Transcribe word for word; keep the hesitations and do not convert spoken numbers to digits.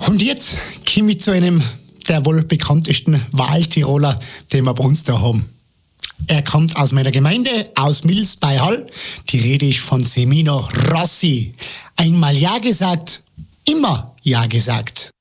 Und jetzt komme ich zu einem der wohl bekanntesten Wahltiroler, den wir bei uns da haben. Er kommt aus meiner Gemeinde, aus Mils bei Hall. Die Rede ist von Semino Rossi. Einmal Ja gesagt, immer Ja gesagt.